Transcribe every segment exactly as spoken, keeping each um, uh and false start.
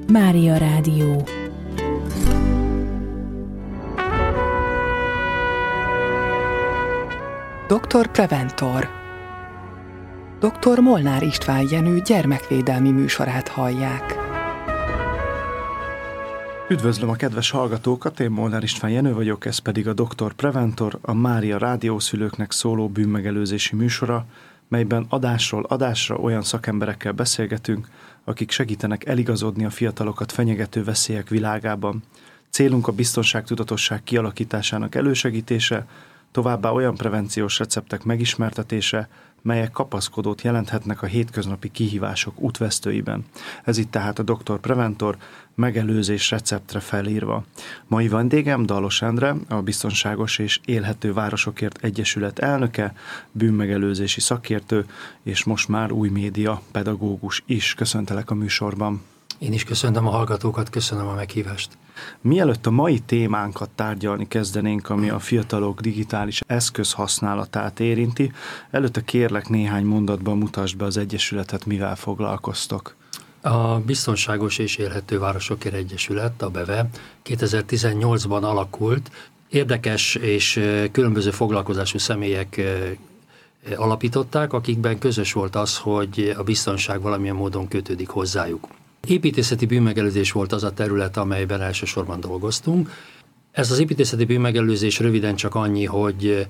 Mária Rádió. doktor Preventor. doktor Molnár István Jenő gyermekvédelmi műsorát hallják. Üdvözlöm a kedves hallgatókat, én Molnár István Jenő vagyok, ez pedig a doktor Preventor, a Mária Rádió szülőknek szóló bűnmegelőzési műsora, melyben adásról adásra olyan szakemberekkel beszélgetünk, akik segítenek eligazodni a fiatalokat fenyegető veszélyek világában. Célunk a biztonságtudatosság kialakításának elősegítése, továbbá olyan prevenciós receptek megismertetése, melyek kapaszkodót jelenthetnek a hétköznapi kihívások útvesztőiben. Ez itt tehát a doktor Preventor, megelőzés receptre felírva. Mai vendégem Dallos Endre, a Biztonságos és Élhető Városokért Egyesület elnöke, bűnmegelőzési szakértő, és most már új média pedagógus is. Köszöntelek a műsorban. Én is köszöntöm a hallgatókat, köszönöm a meghívást. Mielőtt a mai témánkat tárgyalni kezdenénk, ami a fiatalok digitális eszközhasználatát érinti, előtte kérlek néhány mondatban mutasd be az Egyesületet, mivel foglalkoztok. A Biztonságos és Élhető Városokért Egyesület, a BEVE kétezer-tizennyolcban alakult. Érdekes és különböző foglalkozású személyek alapították, akikben közös volt az, hogy a biztonság valamilyen módon kötődik hozzájuk. Építészeti bűnmegelőzés volt az a terület, amelyben elsősorban dolgoztunk. Ez az építészeti bűnmegelőzés röviden csak annyi, hogy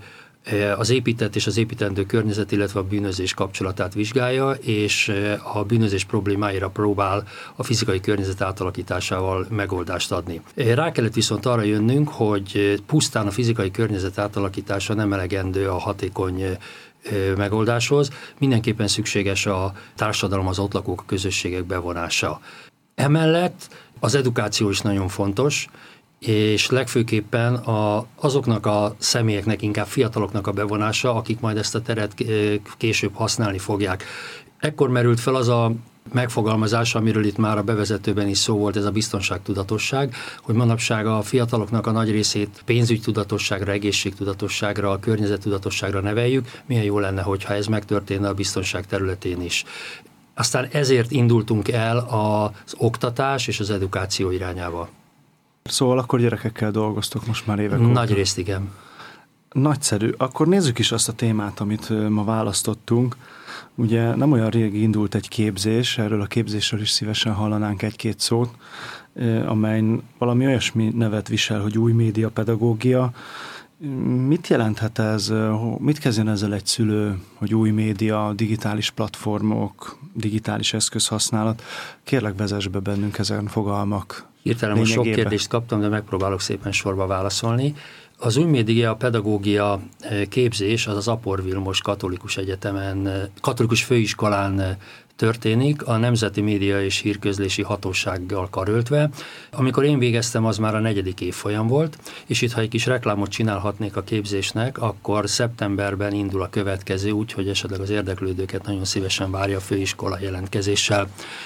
az épített és az építendő környezet, illetve a bűnözés kapcsolatát vizsgálja, és a bűnözés problémáira próbál a fizikai környezet átalakításával megoldást adni. Rá kellett viszont arra jönnünk, hogy pusztán a fizikai környezet átalakítása nem elegendő a hatékony megoldáshoz, mindenképpen szükséges a társadalom, az ott lakók, a közösségek bevonása. Emellett az edukáció is nagyon fontos, és legfőképpen a, azoknak a személyeknek, inkább fiataloknak a bevonása, akik majd ezt a teret később használni fogják. Ekkor merült fel az a megfogalmazás, amiről itt már a bevezetőben is szó volt, ez a biztonságtudatosság, hogy manapság a fiataloknak a nagy részét pénzügytudatosságra, egészségtudatosságra, a környezettudatosságra neveljük. Milyen jó lenne, hogyha ez megtörténne a biztonság területén is. Aztán ezért indultunk el az oktatás és az edukáció irányába. Szóval akkor gyerekekkel dolgoztok most már évek óta. Nagy részt igen. Nagyszerű. Akkor nézzük is azt a témát, amit ma választottunk. Ugye nem olyan régi indult egy képzés, erről a képzésről is szívesen hallanánk egy-két szót, amely valami olyasmi nevet visel, hogy új média pedagógia. Mit jelenthet ez, mit kezdjen ezzel egy szülő, hogy új média, digitális platformok, digitális eszközhasználat? Kérlek, vezess be bennünk ezen fogalmak Hirtelen most sok kérdést kaptam, de megpróbálok szépen sorba válaszolni. Az új média pedagógia képzés az az Apor Vilmos Katolikus Egyetemen, Katolikus Főiskolán történik, a Nemzeti Média és Hírközlési Hatósággal karöltve. Amikor én végeztem, az már a negyedik évfolyam volt, és itt, ha egy kis reklámot csinálhatnék a képzésnek, akkor szeptemberben indul a következő, úgyhogy esetleg az érdeklődőket nagyon szívesen várja a főiskola jelentkezéssel.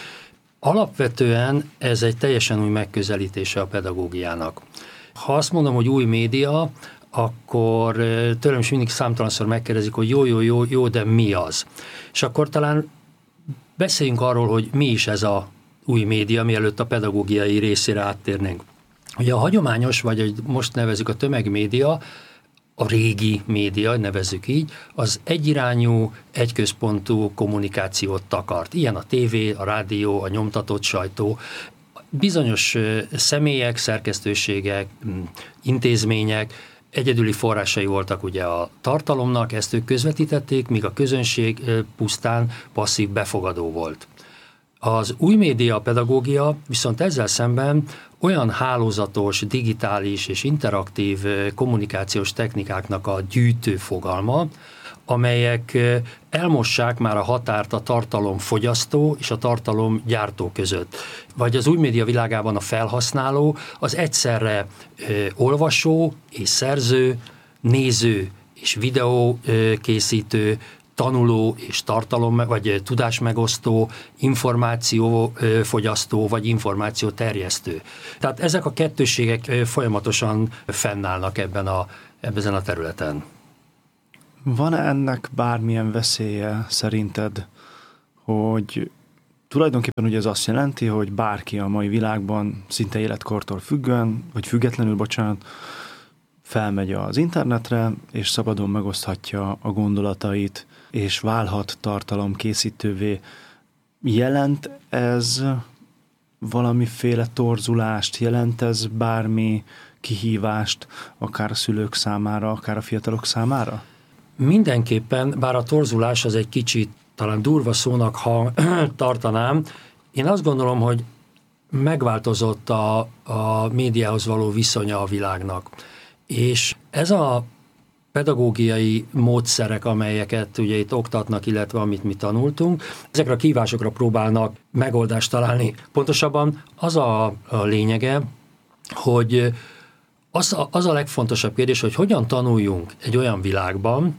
Alapvetően ez egy teljesen új megközelítése a pedagógiának. Ha azt mondom, hogy új média, akkor tőlem is mindig számtalanszor megkérdezik, hogy jó, jó, jó, jó, de mi az? És akkor talán beszéljünk arról, hogy mi is ez a új média, mielőtt a pedagógiai részére áttérnénk. Ugye a hagyományos, vagy hogy most nevezzük a tömegmédia, a régi média, nevezzük így, az egyirányú, egyközpontú kommunikációt takart. Ilyen a tévé, a rádió, a nyomtatott sajtó. Bizonyos személyek, szerkesztőségek, intézmények egyedüli forrásai voltak ugye a tartalomnak, ezt ők közvetítették, míg a közönség pusztán passzív befogadó volt. Az új média pedagógia viszont ezzel szemben olyan hálózatos, digitális és interaktív kommunikációs technikáknak a gyűjtő fogalma, amelyek elmossák már a határt a tartalomfogyasztó és a tartalomgyártó között. Vagy az új média világában a felhasználó az egyszerre ö, olvasó és szerző, néző és videókészítő, tanuló és tartalom, vagy tudásmegosztó, információfogyasztó, vagy információterjesztő. Tehát ezek a kettősségek folyamatosan fennállnak ebben a, ebben a területen. Van-e ennek bármilyen veszélye szerinted, hogy Tulajdonképpen ugye ez azt jelenti, hogy bárki a mai világban szinte életkortól függően, vagy függetlenül, bocsánat, felmegy az internetre, és szabadon megoszthatja a gondolatait, és válhat tartalomkészítővé. Jelent ez valamiféle torzulást, jelent ez bármi kihívást, akár a szülők számára, akár a fiatalok számára? Mindenképpen, bár a torzulás az egy kicsit talán durva szónak, ha tartanám, én azt gondolom, hogy megváltozott a, a médiához való viszonya a világnak. És ez a pedagógiai módszerek, amelyeket ugye itt oktatnak, illetve amit mi tanultunk, ezekre a kihívásokra próbálnak megoldást találni. Pontosabban az a, a lényege, hogy az a, az a legfontosabb kérdés, hogy hogyan tanuljunk egy olyan világban,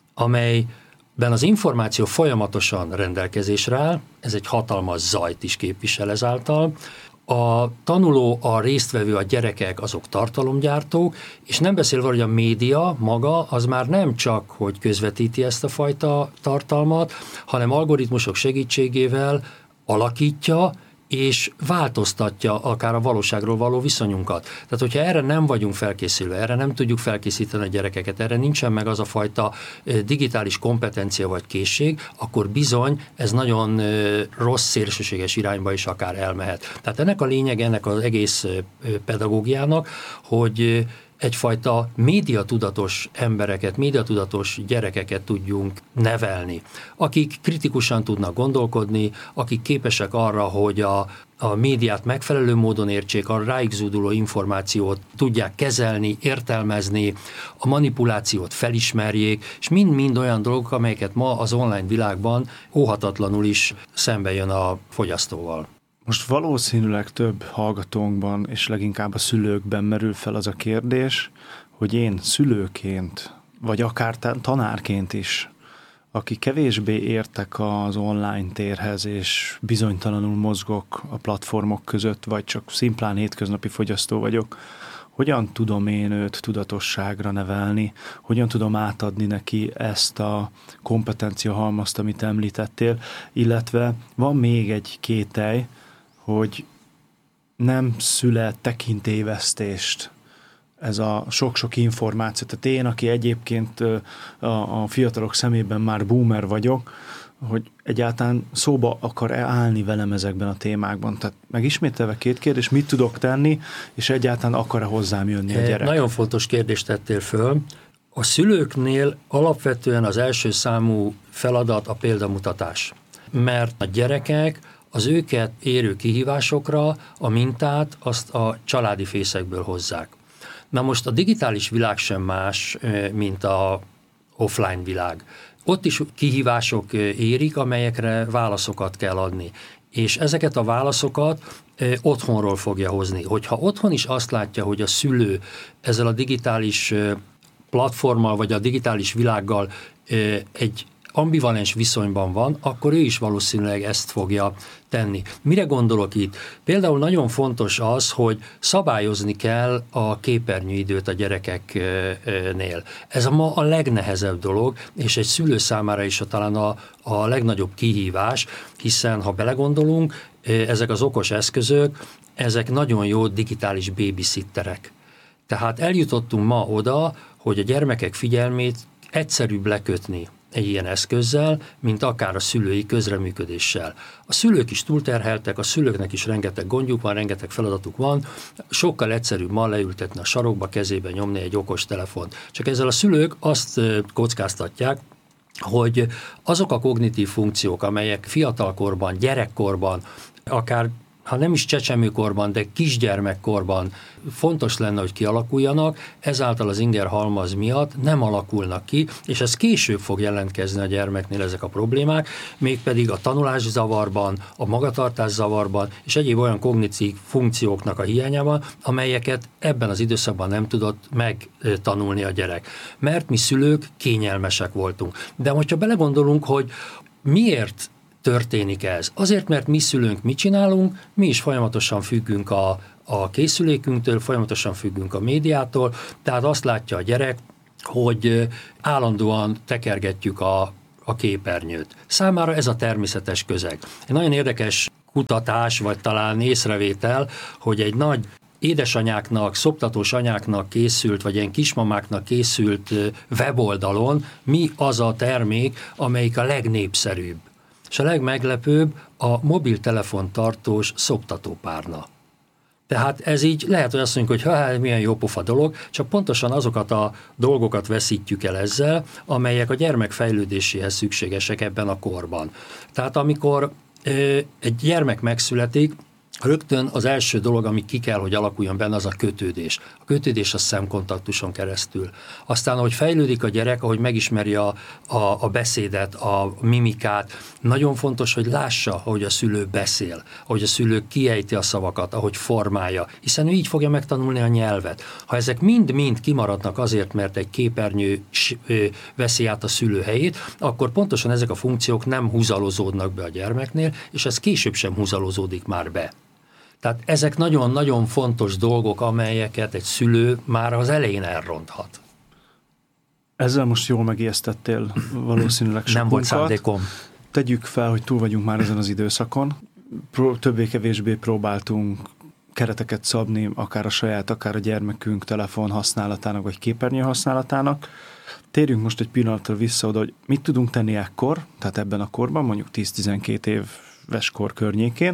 amelyben az információ folyamatosan rendelkezésre áll, ez egy hatalmas zajt is képvisel ezáltal. A tanuló, a résztvevő, a gyerekek, azok tartalomgyártók, és nem beszélve, hogy a média maga az már nem csak, hogy közvetíti ezt a fajta tartalmat, hanem algoritmusok segítségével alakítja, és változtatja akár a valóságról való viszonyunkat. Tehát, hogyha erre nem vagyunk felkészülve, erre nem tudjuk felkészíteni a gyerekeket, erre nincsen meg az a fajta digitális kompetencia vagy készség, akkor bizony ez nagyon rossz, szélsőséges irányba is akár elmehet. Tehát ennek a lényeg, ennek az egész pedagógiának, hogy egyfajta médiatudatos embereket, médiatudatos gyerekeket tudjunk nevelni, akik kritikusan tudnak gondolkodni, akik képesek arra, hogy a, a médiát megfelelő módon értsék, a rájuk zúduló információt tudják kezelni, értelmezni, a manipulációt felismerjék, és mind-mind olyan dolgok, amelyeket ma az online világban óhatatlanul is szembe jön a fogyasztóval. Most valószínűleg több hallgatónkban, és leginkább a szülőkben merül fel az a kérdés, hogy én szülőként, vagy akár tanárként is, aki kevésbé értek az online térhez, és bizonytalanul mozgok a platformok között, vagy csak szimplán hétköznapi fogyasztó vagyok, hogyan tudom én őt tudatosságra nevelni, hogyan tudom átadni neki ezt a kompetencia halmazt, amit említettél, illetve van még egy kételj, hogy nem szület tekintélyvesztést ez a sok-sok információ. Tehát én, aki egyébként a, a fiatalok szemében már boomer vagyok, hogy egyáltalán szóba akar-e állni velem ezekben a témákban. Tehát megismételve két kérdés, mit tudok tenni, és egyáltalán akar-e hozzám jönni a gyerek? Nagyon fontos kérdést tettél föl. A szülőknél alapvetően az első számú feladat a példamutatás. Mert a gyerekek az őket érő kihívásokra a mintát azt a családi fészekből hozzák. Na most a digitális világ sem más, mint a offline világ. Ott is kihívások érik, amelyekre válaszokat kell adni. És ezeket a válaszokat otthonról fogja hozni. Hogyha otthon is azt látja, hogy a szülő ezzel a digitális platformmal, vagy a digitális világgal egy ambivalens viszonyban van, akkor ő is valószínűleg ezt fogja tenni. Mire gondolok itt? Például nagyon fontos az, hogy szabályozni kell a képernyőidőt a gyerekeknél. Ez a ma a legnehezebb dolog, és egy szülő számára is a, talán a, a legnagyobb kihívás, hiszen ha belegondolunk, ezek az okos eszközök, ezek nagyon jó digitális babysitterek. Tehát eljutottunk ma oda, hogy a gyermekek figyelmét egyszerűbb lekötni egy ilyen eszközzel, mint akár a szülői közreműködéssel. A szülők is túlterheltek, a szülőknek is rengeteg gondjuk van, rengeteg feladatuk van, sokkal egyszerűbb ma leültetni a sarokba, kezébe nyomni egy okos telefont. Csak ezzel a szülők azt kockáztatják, hogy azok a kognitív funkciók, amelyek fiatalkorban, gyerekkorban, akár ha nem is csecsemőkorban, de kisgyermekkorban fontos lenne, hogy kialakuljanak, ezáltal az inger halmaz miatt nem alakulnak ki, és ez később fog jelentkezni a gyermeknél ezek a problémák, mégpedig a tanulászavarban, a magatartászavarban, és egyéb olyan kognitív funkcióknak a hiányában, amelyeket ebben az időszakban nem tudott megtanulni a gyerek. Mert mi szülők kényelmesek voltunk. De hogyha belegondolunk, hogy miért történik ez? Azért, mert mi szülőnk mit csinálunk, mi is folyamatosan függünk a, a készülékünktől, folyamatosan függünk a médiától, tehát azt látja a gyerek, hogy állandóan tekergetjük a, a képernyőt. Számára ez a természetes közeg. Egy nagyon érdekes kutatás, vagy talán észrevétel, hogy egy nagy édesanyáknak, szoptatós anyáknak készült, vagy ilyen kismamáknak készült weboldalon mi az a termék, amelyik a legnépszerűbb. És a legmeglepőbb a mobiltelefon tartós szoptatópárna. Tehát ez így lehet, hogy azt mondjuk, hogy hát, milyen jó pofa dolog, csak pontosan azokat a dolgokat veszítjük el ezzel, amelyek a gyermek fejlődéséhez szükségesek ebben a korban. Tehát amikor ö, egy gyermek megszületik, rögtön az első dolog, ami ki kell, hogy alakuljon benne, az a kötődés. A kötődés a szemkontaktuson keresztül. Aztán, ahogy fejlődik a gyerek, ahogy megismeri a, a, a beszédet, a mimikát, nagyon fontos, hogy lássa, ahogy a szülő beszél, ahogy a szülő kiejti a szavakat, ahogy formálja, hiszen ő így fogja megtanulni a nyelvet. Ha ezek mind-mind kimaradnak azért, mert egy képernyő veszi át a szülő helyét, akkor pontosan ezek a funkciók nem húzalozódnak be a gyermeknél, és ez később sem húzalozódik már be. Tehát ezek nagyon-nagyon fontos dolgok, amelyeket egy szülő már az elején elronthat. Ezzel most jól megijesztettél valószínűleg sokunkat. Nem volt szándékom. Tegyük fel, hogy túl vagyunk már ezen az időszakon. Pró- többé-kevésbé próbáltunk kereteket szabni, akár a saját, akár a gyermekünk telefon használatának, vagy képernyő használatának. Térjünk most egy pillanatra vissza oda, hogy mit tudunk tenni ekkor, tehát ebben a korban, mondjuk tíz-tizenkét éves kor környékén.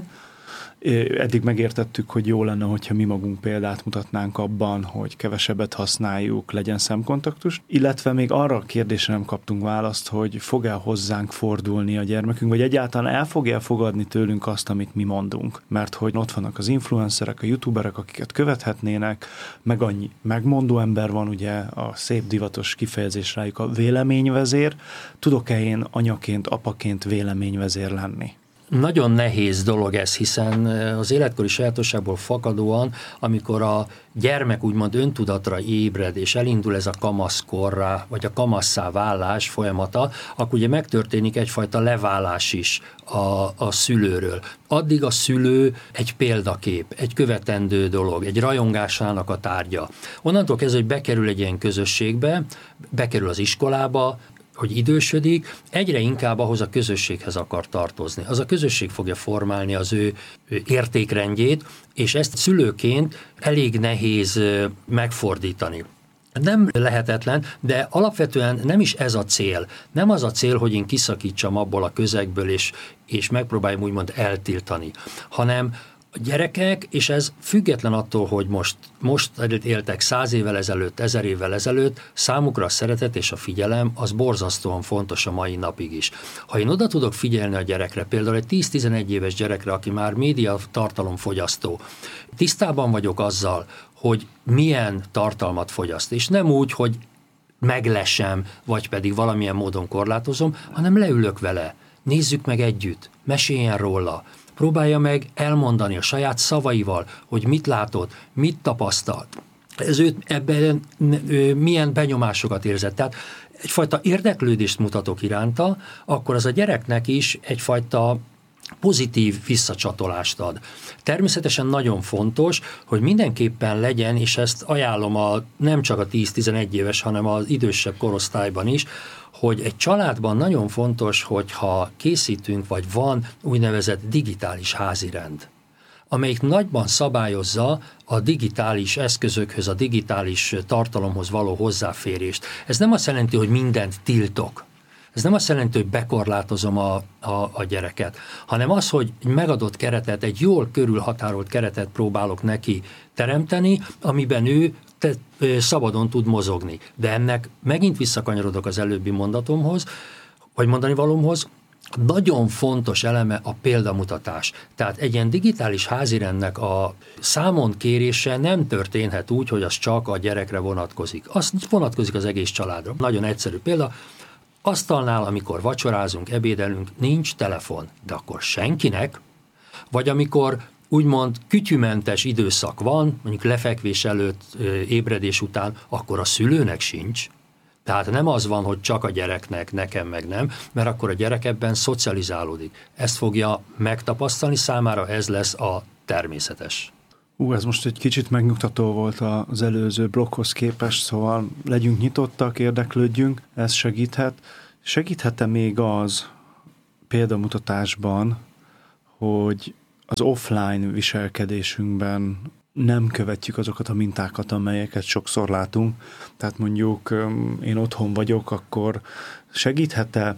Eddig megértettük, hogy jó lenne, hogyha mi magunk példát mutatnánk abban, hogy kevesebbet használjuk, legyen szemkontaktus, illetve még arra a kérdésre nem kaptunk választ, hogy fog-e hozzánk fordulni a gyermekünk, vagy egyáltalán el fogja fogadni tőlünk azt, amit mi mondunk. Mert hogy ott vannak az influencerek, a youtuberek, akiket követhetnének, meg annyi megmondó ember van, ugye a szép divatos kifejezés rájuk a véleményvezér. Tudok-e én anyaként, apaként véleményvezér lenni? Nagyon nehéz dolog ez, hiszen az életkori sajátosságból fakadóan, amikor a gyermek úgymond öntudatra ébred, és elindul ez a kamaszkorra, vagy a kamasszá válás folyamata, akkor ugye megtörténik egyfajta leválás is a, a szülőről. Addig a szülő egy példakép, egy követendő dolog, egy rajongásának a tárgya. Onnantól kezdve, hogy bekerül egy ilyen közösségbe, bekerül az iskolába, hogy idősödik, egyre inkább ahhoz a közösséghez akar tartozni. Az a közösség fogja formálni az ő, ő értékrendjét, és ezt szülőként elég nehéz megfordítani. Nem lehetetlen, de alapvetően nem is ez a cél. Nem az a cél, hogy én kiszakítsam abból a közegből, és, és megpróbáljam úgymond eltiltani, hanem a gyerekek, és ez független attól, hogy most, most éltek száz évvel ezelőtt, ezer évvel ezelőtt, számukra a szeretet és a figyelem az borzasztóan fontos a mai napig is. Ha én oda tudok figyelni a gyerekre, például egy tíz-tizenegy éves gyerekre, aki már média tartalomfogyasztó, tisztában vagyok azzal, hogy milyen tartalmat fogyaszt, és nem úgy, hogy meglesem, vagy pedig valamilyen módon korlátozom, hanem leülök vele, nézzük meg együtt, meséljen róla, próbálja meg elmondani a saját szavaival, hogy mit látott, mit tapasztalt. Ez őt ebben ő, milyen benyomásokat érzett. Tehát egyfajta érdeklődést mutatok iránta, akkor az a gyereknek is egyfajta pozitív visszacsatolást ad. Természetesen nagyon fontos, hogy mindenképpen legyen, és ezt ajánlom a, nem csak a tíz-tizenegy éves, hanem az idősebb korosztályban is, hogy egy családban nagyon fontos, hogyha készítünk, vagy van úgynevezett digitális házirend, amelyik nagyban szabályozza a digitális eszközökhöz, a digitális tartalomhoz való hozzáférést. Ez nem azt jelenti, hogy mindent tiltok. Ez nem azt jelenti, hogy bekorlátozom a, a, a gyereket, hanem az, hogy egy megadott keretet, egy jól körülhatárolt keretet próbálok neki teremteni, amiben ő te, szabadon tud mozogni. De ennek megint visszakanyarodok az előbbi mondatomhoz, vagy mondani valómhoz, nagyon fontos eleme a példamutatás. Tehát egy ilyen digitális házirendnek a számon kérése nem történhet úgy, hogy az csak a gyerekre vonatkozik. Az vonatkozik az egész családra. Nagyon egyszerű példa. Asztalnál, amikor vacsorázunk, ebédelünk, nincs telefon, de akkor senkinek, vagy amikor úgymond kütyümentes időszak van, mondjuk lefekvés előtt, ébredés után, akkor a szülőnek sincs. Tehát nem az van, hogy csak a gyereknek, nekem meg nem, mert akkor a gyerek ebben szocializálódik. Ezt fogja megtapasztalni, számára ez lesz a természetes. Ú, ez most egy kicsit megnyugtató volt az előző blokkhoz képest, szóval legyünk nyitottak, érdeklődjünk, ez segíthet. Segíthet-e még az példamutatásban, hogy az offline viselkedésünkben nem követjük azokat a mintákat, amelyeket sokszor látunk. Tehát mondjuk én otthon vagyok, akkor segíthet-e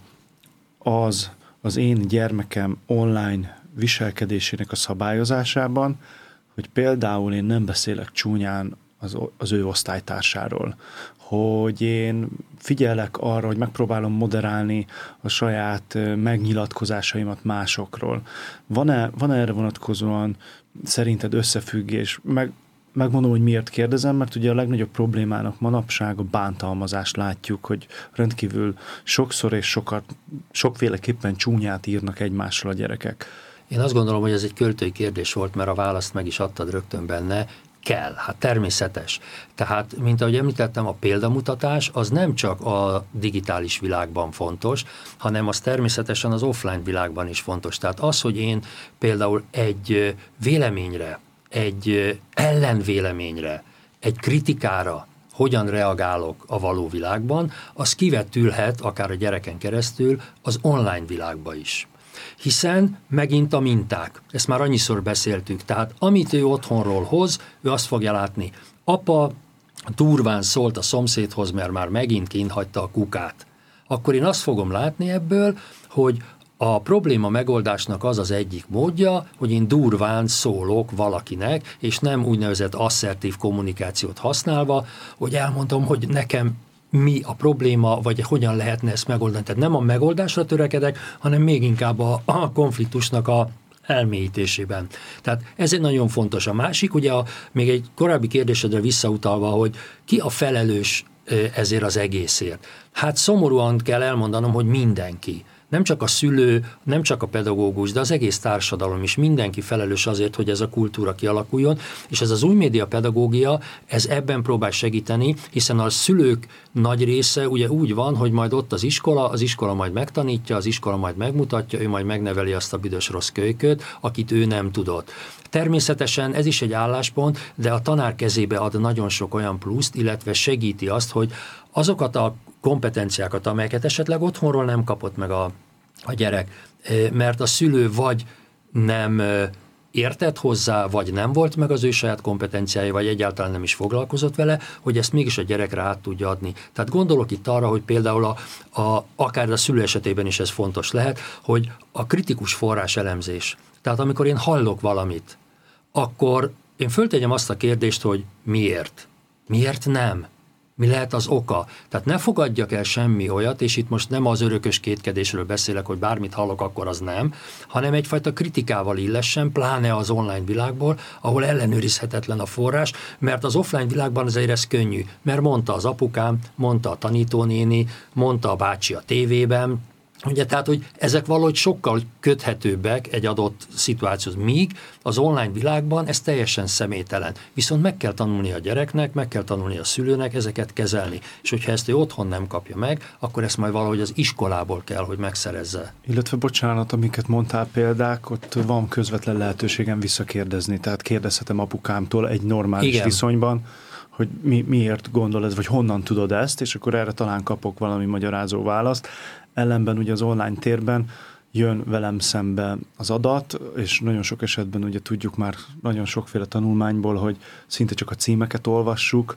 az az én gyermekem online viselkedésének a szabályozásában, hogy például én nem beszélek csúnyán az, az ő osztálytársáról, hogy én figyelek arra, hogy megpróbálom moderálni a saját megnyilatkozásaimat másokról. Van-e, van-e erre vonatkozóan szerinted összefüggés? Meg, megmondom, hogy miért kérdezem, mert ugye a legnagyobb problémának manapság a bántalmazást látjuk, hogy rendkívül sokszor és sokat, sokféleképpen csúnyát írnak egymásról a gyerekek. Én azt gondolom, hogy ez egy költői kérdés volt, mert a választ meg is adtad rögtön benne. Kell, hát természetes. Tehát, mint ahogy említettem, a példamutatás az nem csak a digitális világban fontos, hanem az természetesen az offline világban is fontos. Tehát az, hogy én például egy véleményre, egy ellenvéleményre, egy kritikára hogyan reagálok a való világban, az kivetülhet akár a gyereken keresztül az online világba is. Hiszen megint a minták, ezt már annyiszor beszéltük, tehát amit ő otthonról hoz, ő azt fogja látni. Apa durván szólt a szomszédhoz, mert már megint kint hagyta a kukát. Akkor én azt fogom látni ebből, hogy a probléma megoldásnak az az egyik módja, hogy én durván szólok valakinek, és nem úgynevezett asszertív kommunikációt használva, hogy elmondom, hogy nekem mi a probléma, vagy hogyan lehetne ezt megoldani. Tehát nem a megoldásra törekedek, hanem még inkább a, a konfliktusnak a elmélyítésében. Tehát ez egy nagyon fontos. A másik, ugye a, még egy korábbi kérdésedre visszautalva, hogy ki a felelős ezért az egészért. Hát szomorúan kell elmondanom, hogy mindenki. Nem csak a szülő, nem csak a pedagógus, de az egész társadalom is, mindenki felelős azért, hogy ez a kultúra kialakuljon, és ez az új média pedagógia, ez ebben próbál segíteni, hiszen a szülők nagy része ugye úgy van, hogy majd ott az iskola, az iskola majd megtanítja, az iskola majd megmutatja, ő majd megneveli azt a büdös rossz kölyköt, akit ő nem tudott. Természetesen ez is egy álláspont, de a tanár kezébe ad nagyon sok olyan pluszt, illetve segíti azt, hogy azokat a kompetenciákat, amelyeket esetleg otthonról nem kapott meg a, a gyerek, mert a szülő vagy nem értett hozzá, vagy nem volt meg az ő saját kompetenciája, vagy egyáltalán nem is foglalkozott vele, hogy ezt mégis a gyerekre át tudja adni. Tehát gondolok itt arra, hogy például a, a, akár a szülő esetében is ez fontos lehet, hogy a kritikus forrás elemzés. Tehát amikor én hallok valamit, akkor én föltegyem azt a kérdést, hogy miért? Miért nem? Mi lehet az oka? Tehát ne fogadjak el semmi olyat, és itt most nem az örökös kétkedésről beszélek, hogy bármit hallok, akkor az nem, hanem egyfajta kritikával illessen, pláne az online világból, ahol ellenőrizhetetlen a forrás, mert az offline világban azért ez könnyű, mert mondta az apukám, mondta a tanítónéni, mondta a bácsi a tévében, ugye, tehát, hogy ezek valahogy sokkal köthetőbbek egy adott szituációhoz, míg az online világban ez teljesen személytelen. Viszont meg kell tanulni a gyereknek, meg kell tanulni a szülőnek ezeket kezelni. És hogyha ezt ő otthon nem kapja meg, akkor ezt majd valahogy az iskolából kell, hogy megszerezze. Illetve bocsánat, amiket mondtál példák, ott van közvetlen lehetőségem visszakérdezni. Tehát kérdezhetem apukámtól egy normális Igen. viszonyban, hogy mi, miért gondol ez, vagy honnan tudod ezt, és akkor erre talán kapok valami magyarázó választ. Ellenben ugye az online térben jön velem szembe az adat, és nagyon sok esetben ugye tudjuk már nagyon sokféle tanulmányból, hogy szinte csak a címeket olvassuk,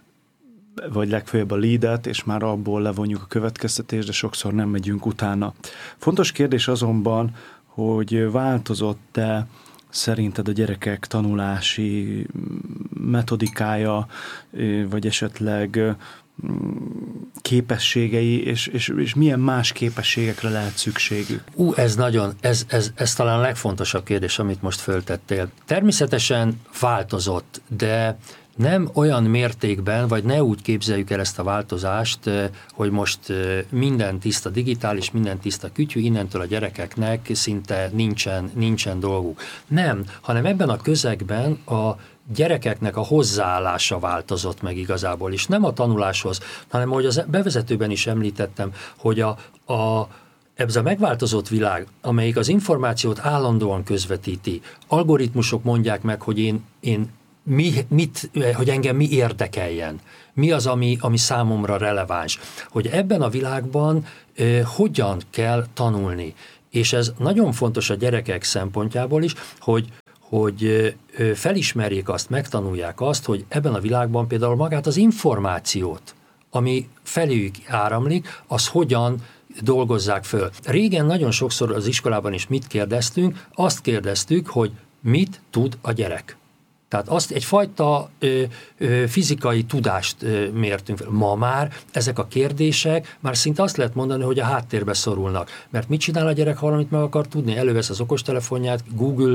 vagy legfeljebb a leadet, és már abból levonjuk a következtetést, de sokszor nem megyünk utána. Fontos kérdés azonban, hogy változott-e szerinted a gyerekek tanulási metodikája, vagy esetleg képességei, és, és, és milyen más képességekre lehet szükségük? Ú, ez nagyon, ez, ez, ez talán a legfontosabb kérdés, amit most föltettél. Természetesen változott, de nem olyan mértékben, vagy ne úgy képzeljük el ezt a változást, hogy most minden tiszta digitális, minden tiszta kütyű, innentől a gyerekeknek szinte nincsen, nincsen dolguk. Nem, hanem ebben a közegben a gyerekeknek a hozzáállása változott meg igazából, és nem a tanuláshoz, hanem ahogy az bevezetőben is említettem, hogy a, a ez a megváltozott világ, amelyik az információt állandóan közvetíti, algoritmusok mondják meg, hogy én, én mi, mit, hogy engem mi érdekeljen, mi az, ami, ami számomra releváns, hogy ebben a világban eh, hogyan kell tanulni. És ez nagyon fontos a gyerekek szempontjából is, hogy hogy felismerjék azt, megtanulják azt, hogy ebben a világban például magát az információt, ami feléjük áramlik, az hogyan dolgozzák föl. Régen nagyon sokszor az iskolában is mit kérdeztünk, azt kérdeztük, hogy mit tud a gyerek. Tehát azt egyfajta ö, ö, fizikai tudást ö, mértünk fel. Ma már ezek a kérdések már szinte azt lehet mondani, hogy a háttérbe szorulnak. Mert mit csinál a gyerek, ha valamit meg akar tudni? Elővesz az okostelefonját, Google,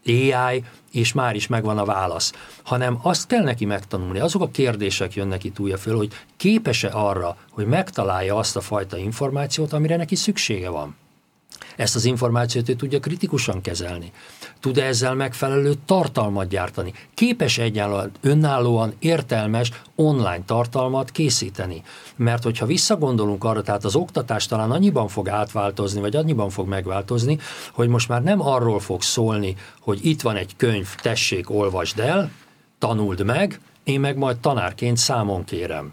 á i, és már is megvan a válasz. Hanem azt kell neki megtanulni, azok a kérdések jönnek itt újra föl, hogy képes-e arra, hogy megtalálja azt a fajta információt, amire neki szüksége van. Ezt az információt ő tudja kritikusan kezelni. Tud ezzel megfelelő tartalmat gyártani. Képes egyáltalán önállóan értelmes online tartalmat készíteni. Mert hogyha visszagondolunk arra, tehát az oktatás talán annyiban fog átváltozni, vagy annyiban fog megváltozni, hogy most már nem arról fog szólni, hogy itt van egy könyv, tessék, olvasd el, tanuld meg, én meg majd tanárként számon kérem.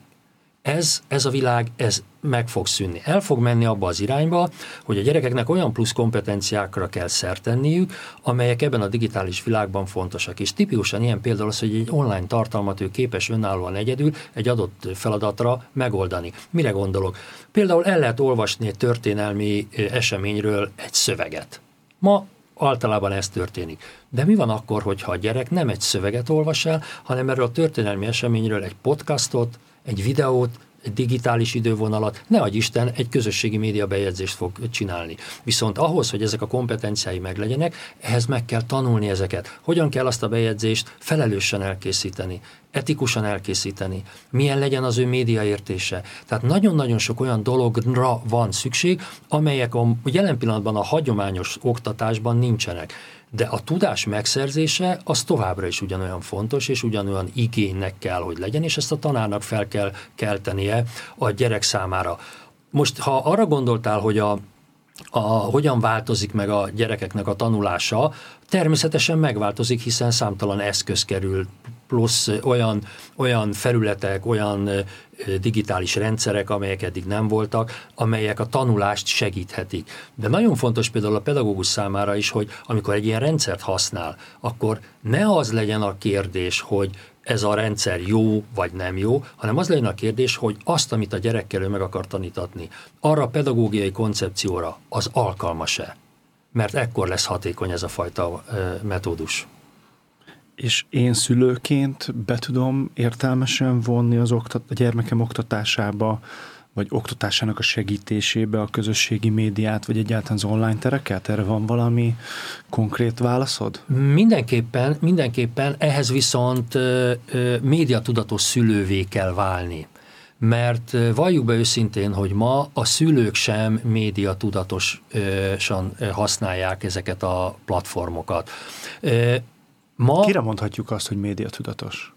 Ez, ez a világ, ez meg fog szűnni. El fog menni abba az irányba, hogy a gyerekeknek olyan plusz kompetenciákra kell szert tenniük, amelyek ebben a digitális világban fontosak. És tipikusan ilyen például az, hogy egy online tartalmat ő képes önállóan egyedül egy adott feladatra megoldani. Mire gondolok? Például el lehet olvasni egy történelmi eseményről egy szöveget. Ma általában ez történik. De mi van akkor, hogyha a gyerek nem egy szöveget olvas el, hanem erről a történelmi eseményről egy podcastot, egy videót, egy digitális idővonalat, ne adj Isten, egy közösségi média bejegyzést fog csinálni. Viszont ahhoz, hogy ezek a kompetenciái meglegyenek, ehhez meg kell tanulni ezeket. Hogyan kell azt a bejegyzést felelősen elkészíteni, etikusan elkészíteni, milyen legyen az ő médiaértése. Tehát nagyon-nagyon sok olyan dologra van szükség, amelyek a jelen pillanatban a hagyományos oktatásban nincsenek. De a tudás megszerzése az továbbra is ugyanolyan fontos, és ugyanolyan igénynek kell, hogy legyen, és ezt a tanárnak fel kell keltenie a gyerek számára. Most, ha arra gondoltál, hogy a, a, hogyan változik meg a gyerekeknek a tanulása, természetesen megváltozik, hiszen számtalan eszköz kerül, plusz olyan, olyan felületek, olyan digitális rendszerek, amelyek eddig nem voltak, amelyek a tanulást segíthetik. De nagyon fontos például a pedagógus számára is, hogy amikor egy ilyen rendszert használ, akkor ne az legyen a kérdés, hogy ez a rendszer jó vagy nem jó, hanem az legyen a kérdés, hogy azt, amit a gyerekkel ő meg akar tanítatni, arra a pedagógiai koncepcióra az alkalmas-e? Mert ekkor lesz hatékony ez a fajta metódus. És én szülőként be tudom értelmesen vonni az oktat, a gyermekem oktatásába, vagy oktatásának a segítésébe a közösségi médiát, vagy egyáltalán az online tereket? Erre van valami konkrét válaszod? Mindenképpen, mindenképpen ehhez viszont médiatudatos szülővé kell válni. Mert valljuk be őszintén, hogy ma a szülők sem médiatudatosan használják ezeket a platformokat. Ma, Kire mondhatjuk azt, hogy médiatudatos?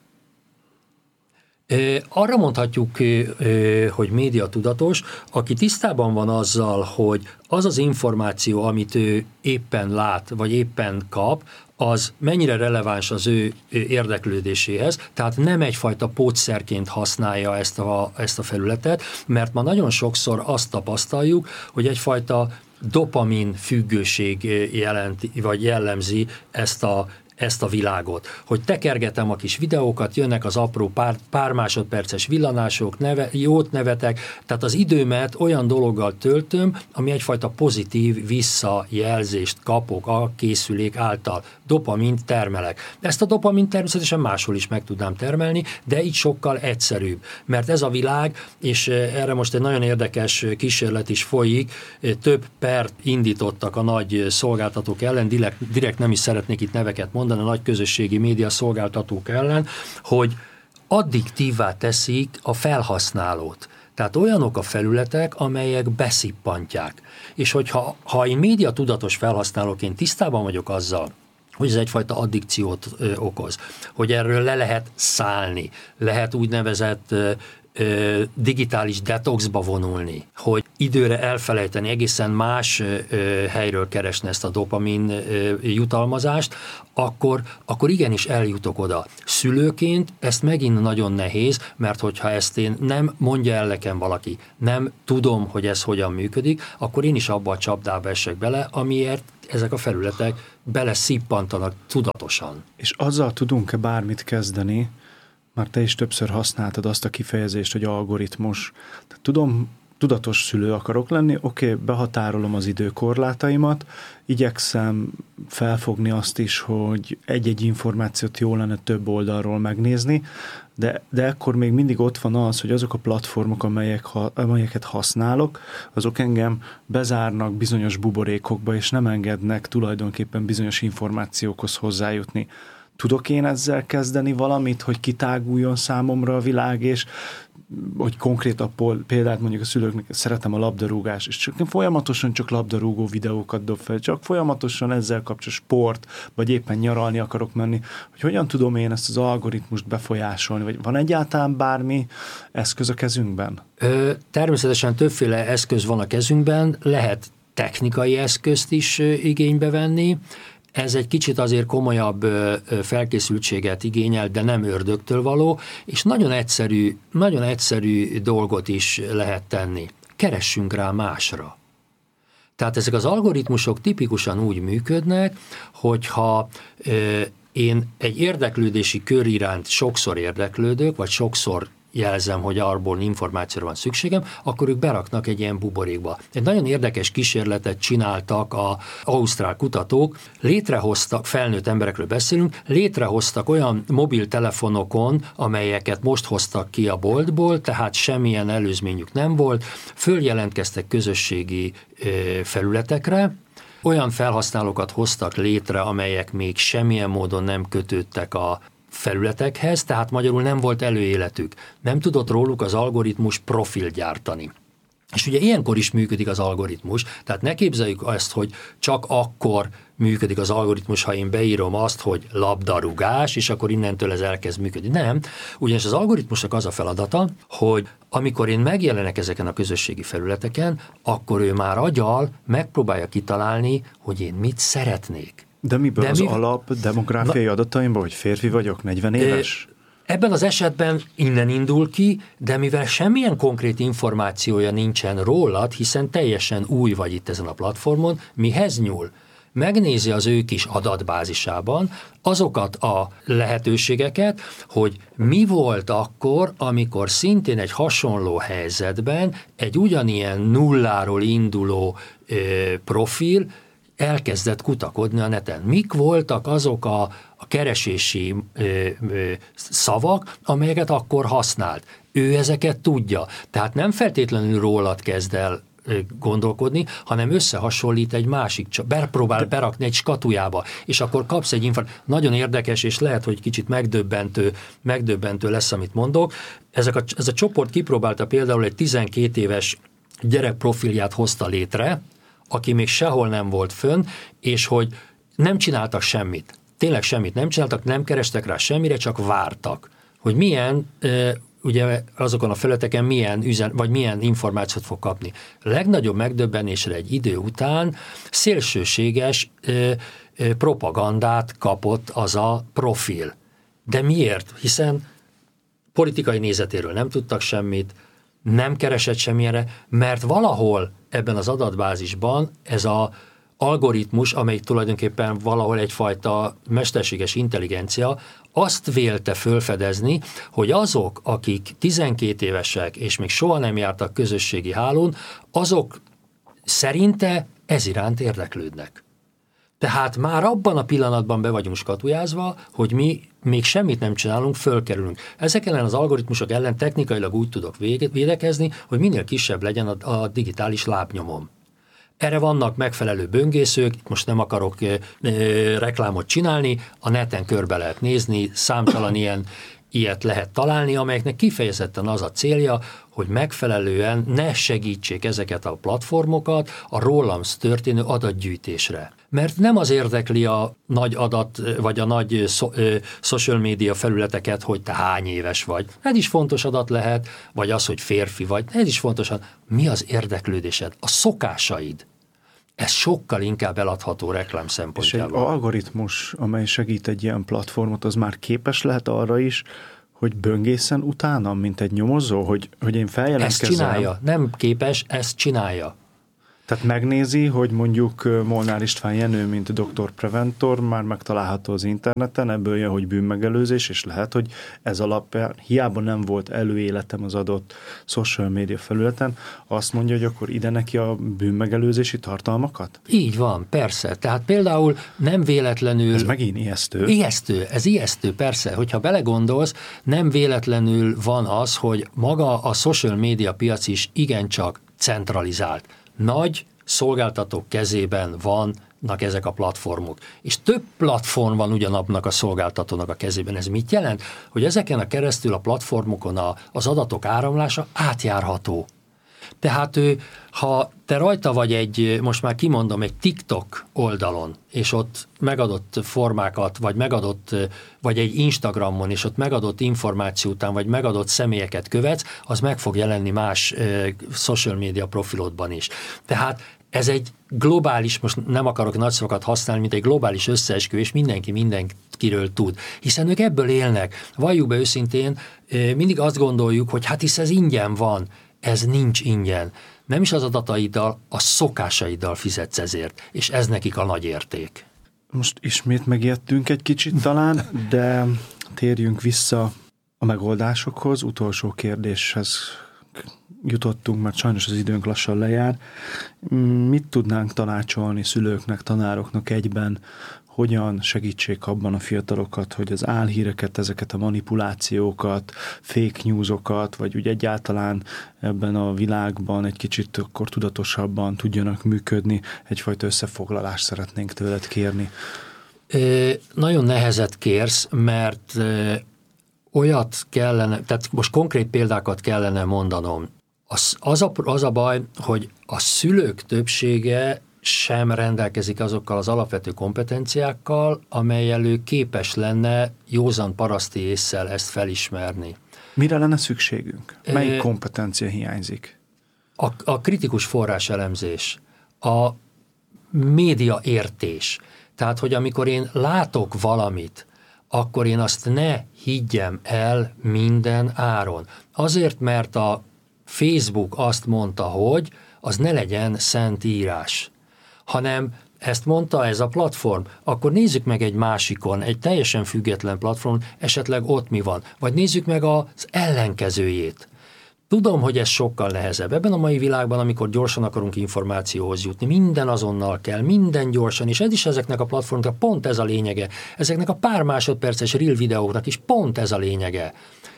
Arra mondhatjuk, hogy médiatudatos, aki tisztában van azzal, hogy az az információ, amit ő éppen lát, vagy éppen kap, az mennyire releváns az ő érdeklődéséhez, tehát nem egyfajta pótszerként használja ezt a, ezt a felületet, mert ma nagyon sokszor azt tapasztaljuk, hogy egyfajta dopamin függőség jelenti, vagy jellemzi ezt a ezt a világot, hogy tekergetem a kis videókat, jönnek az apró pár, pár másodperces villanások, neve, jót nevetek, tehát az időmet olyan dologgal töltöm, ami egyfajta pozitív visszajelzést kapok a készülék által. Dopamint termelek. Ezt a dopamint természetesen máshol is meg tudnám termelni, de így sokkal egyszerűbb. Mert ez a világ, és erre most egy nagyon érdekes kísérlet is folyik, több pert indítottak a nagy szolgáltatók ellen, direkt, direkt nem is szeretnék itt neveket mondani, a nagy közösségi média szolgáltatók ellen, hogy addiktívvá teszik a felhasználót. Tehát olyanok a felületek, amelyek beszippantják. És hogyha ha én média tudatos felhasználóként tisztában vagyok azzal, hogy ez egyfajta addikciót ö, okoz, hogy erről le lehet szállni, lehet úgynevezett ö, ö, digitális detoxba vonulni, hogy időre elfelejteni, egészen más ö, helyről keresne ezt a dopamin ö, jutalmazást, akkor, akkor igenis eljutok oda. Szülőként ezt megint nagyon nehéz, mert hogyha ezt én nem mondja el nekem valaki, nem tudom, hogy ez hogyan működik, akkor én is abba a csapdába esek bele, amiért ezek a felületek bele szippantanak tudatosan. És azzal tudunk-e bármit kezdeni, már te is többször használtad azt a kifejezést, hogy algoritmus. Tehát tudom, tudatos szülő akarok lenni, oké, okay, behatárolom az időkorlátaimat, igyekszem felfogni azt is, hogy egy-egy információt jó lenne több oldalról megnézni, de, de ekkor még mindig ott van az, hogy azok a platformok, amelyek, amelyeket használok, azok engem bezárnak bizonyos buborékokba, és nem engednek tulajdonképpen bizonyos információkhoz hozzájutni. Tudok én ezzel kezdeni valamit, hogy kitáguljon számomra a világ, és hogy konkrét példát mondjuk a szülőknek, szeretem a labdarúgást, és csak folyamatosan csak labdarúgó videókat dob fel, csak folyamatosan ezzel kapcsolatos sport, vagy éppen nyaralni akarok menni, hogy hogyan tudom én ezt az algoritmust befolyásolni, vagy van egyáltalán bármi eszköz a kezünkben? Ö, természetesen többféle eszköz van a kezünkben, lehet technikai eszközt is igénybe venni. Ez egy kicsit azért komolyabb felkészültséget igényel, de nem ördögtől való, és nagyon egyszerű, nagyon egyszerű dolgot is lehet tenni. Keressünk rá másra. Tehát ezek az algoritmusok tipikusan úgy működnek, hogyha én egy érdeklődési kör iránt sokszor érdeklődök, vagy sokszor jelzem, hogy arról információra van szükségem, akkor ők beraknak egy ilyen buborékba. Egy nagyon érdekes kísérletet csináltak az ausztrál kutatók, létrehoztak, felnőtt emberekről beszélünk, létrehoztak olyan mobiltelefonokon, amelyeket most hoztak ki a boltból, tehát semmilyen előzményük nem volt, följelentkeztek közösségi felületekre, olyan felhasználókat hoztak létre, amelyek még semmilyen módon nem kötődtek a felületekhez, tehát magyarul nem volt előéletük. Nem tudott róluk az algoritmus profil gyártani. És ugye ilyenkor is működik az algoritmus, tehát ne képzeljük azt, hogy csak akkor működik az algoritmus, ha én beírom azt, hogy labdarúgás, és akkor innentől ez elkezd működni. Nem, ugyanis az algoritmusnak az a feladata, hogy amikor én megjelenek ezeken a közösségi felületeken, akkor ő már agyal megpróbálja kitalálni, hogy én mit szeretnék. De miből? De az mi... alap demográfiai Na, adataimból, hogy férfi vagyok, negyven éves? Ebben az esetben innen indul ki, de mivel semmilyen konkrét információja nincsen rólad, hiszen teljesen új vagy itt ezen a platformon, mihez nyúl? Megnézi az ő kis adatbázisában azokat a lehetőségeket, hogy mi volt akkor, amikor szintén egy hasonló helyzetben egy ugyanilyen nulláról induló ö, profil elkezdett kutakodni a neten. Mik voltak azok a, a keresési ö, ö, szavak, amelyeket akkor használt? Ő ezeket tudja. Tehát nem feltétlenül rólad kezd el ö, gondolkodni, hanem összehasonlít egy másik, bepróbál berakni egy skatujába, és akkor kapsz egy információt. Nagyon érdekes, és lehet, hogy kicsit megdöbbentő, megdöbbentő lesz, amit mondok. Ezek a, ez a csoport kipróbálta például egy tizenkét éves gyerek profilját hozta létre, aki még sehol nem volt fönn, és hogy nem csináltak semmit. Tényleg semmit nem csináltak, nem kerestek rá semmire, csak vártak. Hogy milyen, ugye azokon a felületeken milyen üzen, vagy milyen információt fog kapni. A legnagyobb megdöbbenésre egy idő után szélsőséges propagandát kapott az a profil. De miért? Hiszen politikai nézetéről nem tudtak semmit, nem keresett semmilyenre, mert valahol ebben az adatbázisban ez az algoritmus, amely tulajdonképpen valahol egyfajta mesterséges intelligencia, azt vélte fölfedezni, hogy azok, akik tizenkét évesek és még soha nem jártak közösségi hálón, azok szerinte ez iránt érdeklődnek. Tehát már abban a pillanatban be vagyunk skatujázva, hogy mi még semmit nem csinálunk, fölkerülünk. Ezek ellen az algoritmusok ellen technikailag úgy tudok védekezni, hogy minél kisebb legyen a, a digitális lábnyomom. Erre vannak megfelelő böngészők, most nem akarok e, e, reklámot csinálni, a neten körbe lehet nézni, számtalan ilyen, ilyet lehet találni, amelyeknek kifejezetten az a célja, hogy megfelelően ne segítsék ezeket a platformokat a rólam történő adatgyűjtésre. Mert nem az érdekli a nagy adat, vagy a nagy szo- ö, social media felületeket, hogy te hány éves vagy. Ez is fontos adat lehet, vagy az, hogy férfi vagy. Ez is fontos. Mi az érdeklődésed? A szokásaid. Ez sokkal inkább eladható reklám szempontjából. És egy algoritmus, amely segít egy ilyen platformot, az már képes lehet arra is, hogy böngészen utána, mint egy nyomozó, hogy, hogy én feljelentkezzem. Ezt csinálja. Nem képes, ezt csinálja. Tehát megnézi, hogy mondjuk Molnár István Jenő, mint doktor Preventor már megtalálható az interneten, ebből jön, hogy bűnmegelőzés, és lehet, hogy ez alapján, hiába nem volt előéletem az adott social media felületen, azt mondja, hogy akkor ide neki a bűnmegelőzési tartalmakat? Így van, persze. Tehát például nem véletlenül... Ez megint ijesztő. Ijesztő, ez ijesztő, persze. Hogyha belegondolsz, nem véletlenül van az, hogy maga a social media piac is igencsak centralizált. Nagy szolgáltatók kezében vannak ezek a platformok. És több platform van ugyanabnak a szolgáltatónak a kezében. Ez mit jelent? Hogy ezeken a keresztül a platformokon a, az adatok áramlása átjárható. Tehát ő, ha te rajta vagy egy, most már kimondom, egy TikTok oldalon, és ott megadott formákat, vagy megadott, vagy egy Instagramon, és ott megadott információ után, vagy megadott személyeket követsz, az meg fog jelenni más uh, social media profilodban is. Tehát ez egy globális, most nem akarok nagy szavakat használni, mint egy globális összeesküvés, mindenki mindenkiről tud. Hiszen ők ebből élnek. Valljuk be őszintén, mindig azt gondoljuk, hogy hát hisz ez ingyen van. Ez nincs ingyen. Nem is az adataiddal, a szokásaiddal fizetsz ezért, és ez nekik a nagy érték. Most ismét megijedtünk egy kicsit talán, de térjünk vissza a megoldásokhoz. Utolsó kérdéshez jutottunk, mert sajnos az időnk lassan lejár. Mit tudnánk tanácsolni szülőknek, tanároknak egyben, hogyan segítsék abban a fiatalokat, hogy az álhíreket, ezeket a manipulációkat, fake newsokat, vagy úgy egyáltalán ebben a világban egy kicsit akkor tudatosabban tudjanak működni. Egyfajta összefoglalást szeretnénk tőled kérni. Ö, nagyon nehezet kérsz, mert ö, olyat kellene, tehát most konkrét példákat kellene mondanom. Az, az, a, az a baj, hogy a szülők többsége sem rendelkezik azokkal az alapvető kompetenciákkal, amellyel ő képes lenne józan paraszti ésszel ezt felismerni. Mire lenne szükségünk? Melyik kompetencia hiányzik? A, a kritikus forráselemzés, a média értés. Tehát, hogy amikor én látok valamit, akkor én azt ne higgyem el minden áron. Azért, mert a Facebook azt mondta, hogy az ne legyen szent írás, hanem ezt mondta ez a platform, akkor nézzük meg egy másikon, egy teljesen független platform, esetleg ott mi van, vagy nézzük meg az ellenkezőjét. Tudom, hogy ez sokkal nehezebb. Ebben a mai világban, amikor gyorsan akarunk információhoz jutni, minden azonnal kell, minden gyorsan, és ez is ezeknek a platformoknak pont ez a lényege. Ezeknek a pár másodperces reel videóknak is pont ez a lényege.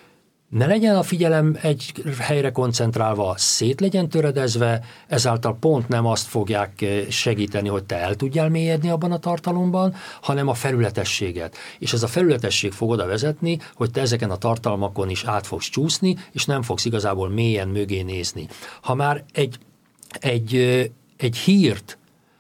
Ne legyen a figyelem egy helyre koncentrálva, szét legyen töredezve, ezáltal pont nem azt fogják segíteni, hogy te el tudjál mélyedni abban a tartalomban, hanem a felületességet. És ez a felületesség fog oda vezetni, hogy te ezeken a tartalmakon is át fogsz csúszni, és nem fogsz igazából mélyen mögé nézni. Ha már egy, egy, egy hírt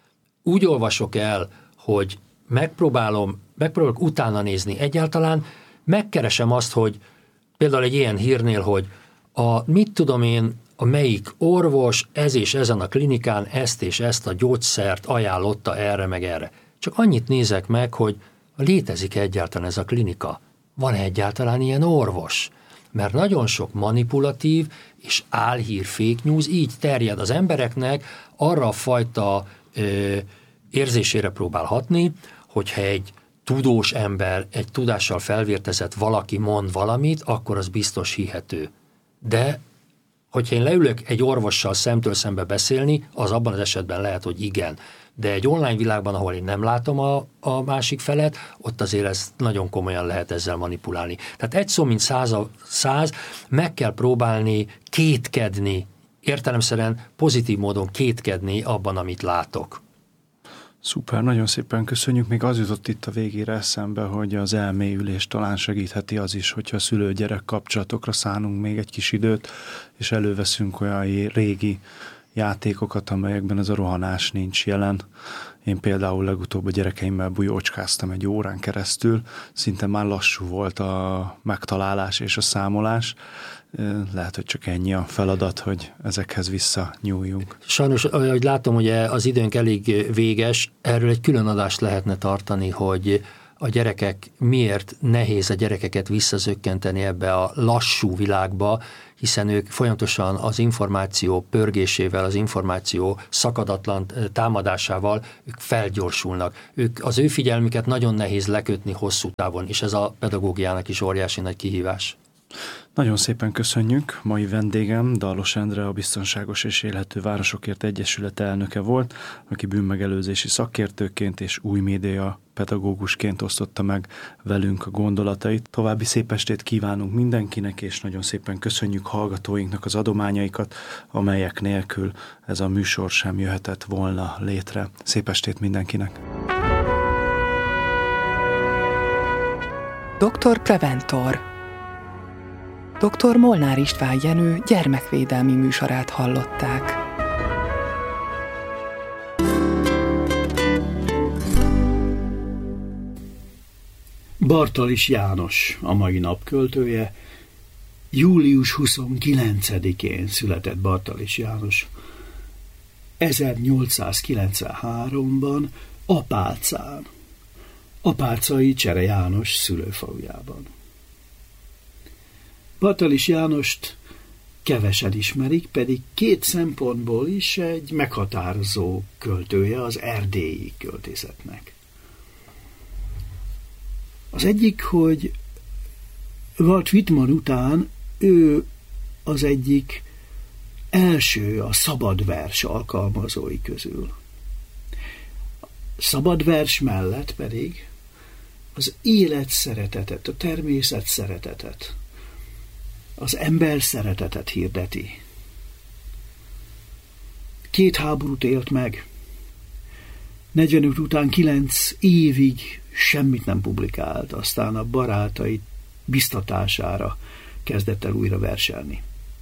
úgy olvasok el, hogy megpróbálom, megpróbálok utána nézni, egyáltalán megkeresem azt, hogy például egy ilyen hírnél, hogy a, mit tudom én, a melyik orvos ez és ezen a klinikán ezt és ezt a gyógyszert ajánlotta erre meg erre. Csak annyit nézek meg, hogy létezik egyáltalán ez a klinika. Van-e egyáltalán ilyen orvos? Mert nagyon sok manipulatív és álhír fake news így terjed az embereknek, arra a fajta ö, érzésére próbál hatni, hogyha egy tudós ember, egy tudással felvértezett valaki mond valamit, akkor az biztos hihető. De, hogyha én leülök egy orvossal szemtől szembe beszélni, az abban az esetben lehet, hogy igen. De egy online világban, ahol én nem látom a, a másik felet, ott azért ezt nagyon komolyan lehet ezzel manipulálni. Tehát egy szó, mint száz, a száz, meg kell próbálni kétkedni, értelemszerűen pozitív módon kétkedni abban, amit látok. Szuper, nagyon szépen köszönjük. Még az jutott itt a végére eszembe, hogy az elmélyülés talán segítheti az is, hogyha szülő-gyerek kapcsolatokra szánunk még egy kis időt, és előveszünk olyan régi játékokat, amelyekben ez a rohanás nincs jelen. Én például legutóbb a gyerekeimmel bujócskáztam egy órán keresztül, szinte már lassú volt a megtalálás és a számolás. Lehet, hogy csak ennyi a feladat, hogy ezekhez visszanyúljunk. Sajnos, ahogy látom, hogy az időnk elég véges, erről egy külön adást lehetne tartani, hogy a gyerekek, miért nehéz a gyerekeket visszazökkenteni ebbe a lassú világba, hiszen ők folyamatosan az információ pörgésével, az információ szakadatlan támadásával ők felgyorsulnak. Ők, az ő figyelmüket nagyon nehéz lekötni hosszú távon, és ez a pedagógiának is óriási nagy kihívás. Nagyon szépen köszönjük. Mai vendégem Dallos Endre, a Biztonságos és Élhető Városokért Egyesület elnöke volt, aki bűnmegelőzési szakértőként és új média pedagógusként osztotta meg velünk a gondolatait. További szép estét kívánunk mindenkinek, és nagyon szépen köszönjük hallgatóinknak az adományaikat, amelyek nélkül ez a műsor sem jöhetett volna létre. Szép estét mindenkinek! doktor Preventor. doktor Molnár István Jenő gyermekvédelmi műsorát hallották. Bartalis János a mai nap költője. július huszonkilencedikén született Bartalis János. ezernyolcszázkilencvenháromban Apálcán, apálcai Csere János szülőfalujában. Bartalis Jánost kevesen ismerik, pedig két szempontból is egy meghatározó költője az erdélyi költészetnek. Az egyik, hogy Walt Whitman után ő az egyik első a szabadvers alkalmazói közül. Szabadvers mellett pedig az élet szeretetet, a természet szeretetet, az ember szeretetet hirdeti. Két háborút élt meg. negyvenöt után kilenc évig semmit nem publikált, aztán a barátai biztatására kezdett el újra verselni.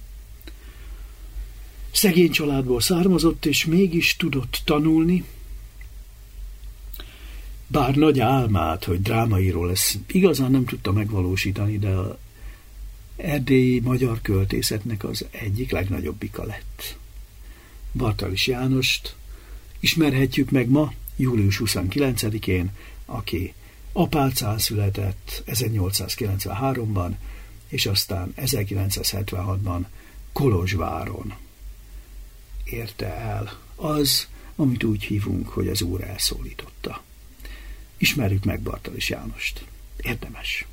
Szegény családból származott, és mégis tudott tanulni, bár nagy álmát, hogy drámaíró lesz, igazán nem tudta megvalósítani, de az erdélyi magyar költészetnek az egyik legnagyobbika lett. Bartalis Jánost ismerhetjük meg ma, július huszonkilencedikén, aki Apálcán született ezernyolcszázkilencvenháromban, és aztán ezerkilencszázhetvenhatban Kolozsváron érte el az, amit úgy hívunk, hogy az Úr elszólította. Ismerjük meg Bartalis Jánost. Érdemes.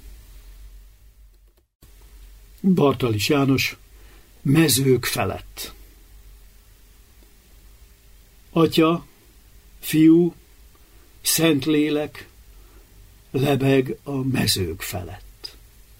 Bartalis János mezők felett. Atya, Fiú, Szentlélek lebeg a mezők felett.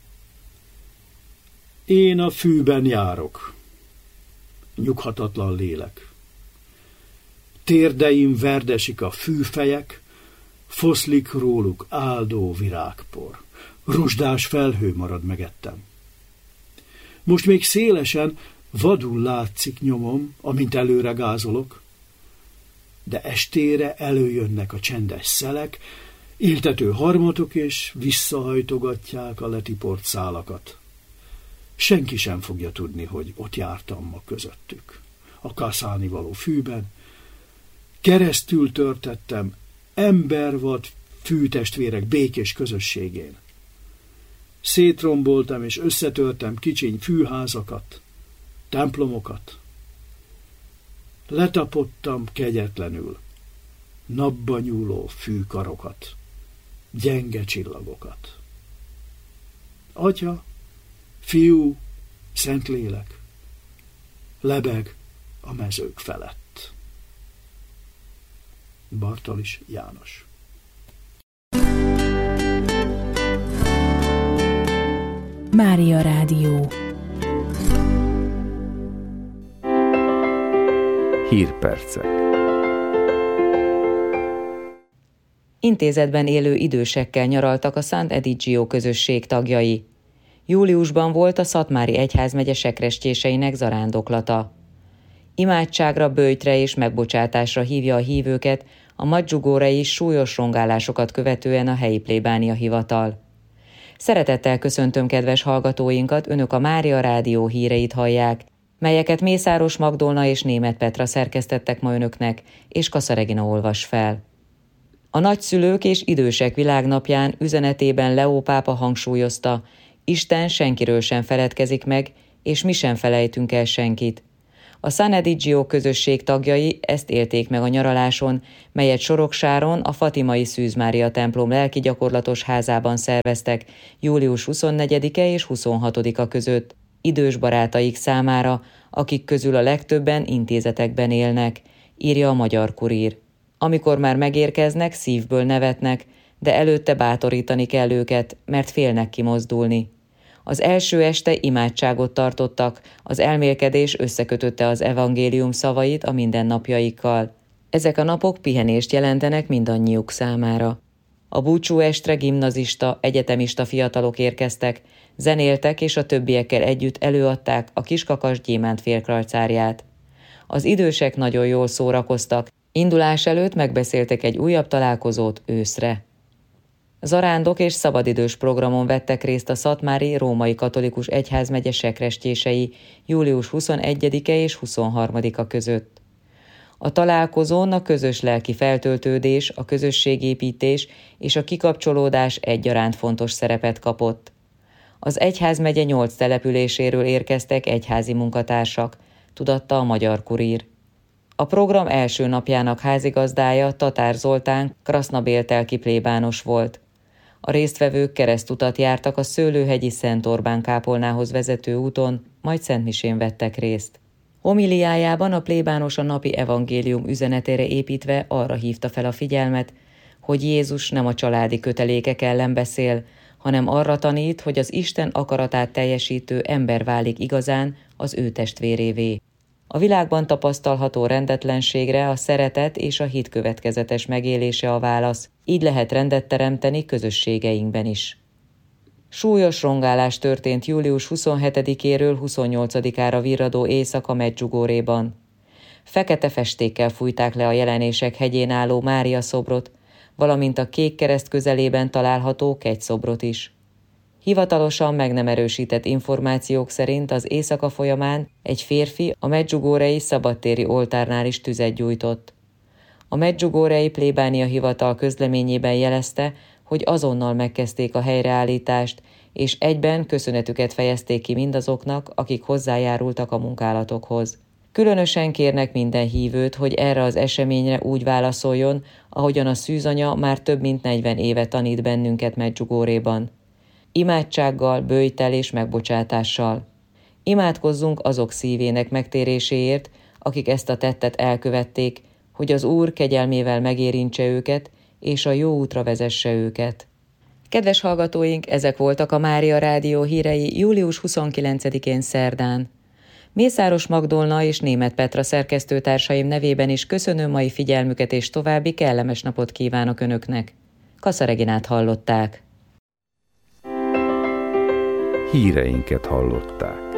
Én a fűben járok, nyughatatlan lélek. Térdeim verdesik a fűfejek, foszlik róluk áldó virágpor. Rozsdás felhő marad megettem. Most még szélesen, vadul látszik nyomom, amint előre gázolok, de estére előjönnek a csendes szelek, éltető harmatok, és visszahajtogatják a letiport szálakat. Senki sem fogja tudni, hogy ott jártam ma közöttük. A kaszálni való fűben keresztül törtettem embervad fűtestvérek békés közösségén. Szétromboltam és összetörtem kicsiny fűházakat, templomokat. Letapottam kegyetlenül napba nyúló fűkarokat, gyenge csillagokat. Atya, Fiú, Szentlélek lebeg a mezők felett. Bartalis János. Mária Rádió. Hírpercek. Intézetben élő idősekkel nyaraltak a Sant'Edigio közösség tagjai. Júliusban volt a Szatmári egyházmegye sekrestjéseinek zarándoklata. Imádságra, böjtre és megbocsátásra hívja a hívőket a Medjugorjei súlyos rongálásokat követően a helyi plébánia hivatal. Szeretettel köszöntöm kedves hallgatóinkat, önök a Mária Rádió híreit hallják, melyeket Mészáros Magdolna és Németh Petra szerkesztettek ma önöknek, és Kassa Regina olvas fel. A nagyszülők és idősek világnapján üzenetében Leó pápa hangsúlyozta, Isten senkiről sem feledkezik meg, és mi sem felejtünk el senkit. A Sant'Edigio közösség tagjai ezt élték meg a nyaraláson, melyet Soroksáron a Fatimai Szűz Mária templom lelkigyakorlatos házában szerveztek július huszonnegyedike és huszonhatodika között, idős barátaik számára, akik közül a legtöbben intézetekben élnek, írja a Magyar Kurír. Amikor már megérkeznek, szívből nevetnek, de előtte bátorítani kell őket, mert félnek kimozdulni. Az első este imádságot tartottak, az elmélkedés összekötötte az evangélium szavait a mindennapjaikkal. Ezek a napok pihenést jelentenek mindannyiuk számára. A búcsúestre gimnazista, egyetemista fiatalok érkeztek, zenéltek és a többiekkel együtt előadták a Kiskakas Gyémánt félkrajcárját. Az idősek nagyon jól szórakoztak, indulás előtt megbeszéltek egy újabb találkozót őszre. Zarándok és szabadidős programon vettek részt a Szatmári Római Katolikus Egyházmegye sekrestjései július huszonegyedike és huszonharmadika között. A találkozón a közös lelki feltöltődés, a közösségépítés és a kikapcsolódás egyaránt fontos szerepet kapott. Az egyházmegye nyolc településéről érkeztek egyházi munkatársak, tudatta a Magyar Kurír. A program első napjának házigazdája Tatár Zoltán krasznabéltelki plébános volt. A résztvevők keresztutat jártak a Szőlőhegyi Szent Orbán kápolnához vezető úton, majd szentmisén vettek részt. Homiliájában a plébános a napi evangélium üzenetére építve arra hívta fel a figyelmet, hogy Jézus nem a családi kötelékek ellen beszél, hanem arra tanít, hogy az Isten akaratát teljesítő ember válik igazán az ő testvérévé. A világban tapasztalható rendetlenségre a szeretet és a hit következetes megélése a válasz, így lehet rendet teremteni közösségeinkben is. Súlyos rongálás történt július huszonhetedikéről huszonnyolcadikára virradó éjszaka Medjugorjéban. Fekete festékkel fújták le a Jelenések hegyén álló Mária szobrot, valamint a Kék Kereszt közelében található kegyszobrot is. Hivatalosan meg nem erősített információk szerint az éjszaka folyamán egy férfi a Medjugorjei szabadtéri oltárnál is tüzet gyújtott. A Medjugorjei plébánia hivatal közleményében jelezte, hogy azonnal megkezdték a helyreállítást, és egyben köszönetüket fejezték ki mindazoknak, akik hozzájárultak a munkálatokhoz. Különösen kérnek minden hívőt, hogy erre az eseményre úgy válaszoljon, ahogyan a szűzanya már több mint negyven éve tanít bennünket Medjugorjéban. Imádsággal, böjttel és megbocsátással. Imádkozzunk azok szívének megtéréséért, akik ezt a tettet elkövették, hogy az Úr kegyelmével megérintse őket, és a jó útra vezesse őket. Kedves hallgatóink, ezek voltak a Mária Rádió hírei július huszonkilencedikén szerdán. Mészáros Magdolna és Németh Petra szerkesztőtársaim nevében is köszönöm mai figyelmüket, és további kellemes napot kívánok önöknek. Kassa Reginát hallották. Híreinket hallották.